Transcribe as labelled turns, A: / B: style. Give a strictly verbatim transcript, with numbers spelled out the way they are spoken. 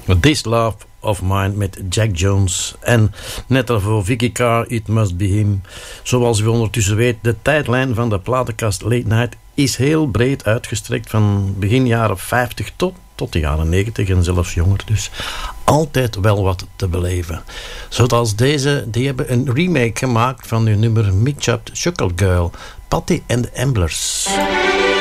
A: This Love of Mine met Jack Jones. En net daarvoor Vicky Carr, It Must Be Him. Zoals u ondertussen weet, de tijdlijn van de platenkast Late Night is heel breed uitgestrekt. Van begin jaren vijftig tot, tot de jaren negentig en zelfs jonger. Dus altijd wel wat te beleven. Zoals deze, die hebben een remake gemaakt van hun nummer Mix Up Chuckle Girl. Patty and the Amblers.